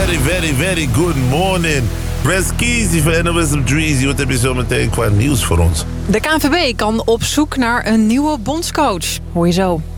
Very good morning. Breskies van NOS op Dreezy. Wat heb je zo meteen qua nieuws voor ons? De KNVB kan op zoek naar een nieuwe bondscoach. Hoor je zo.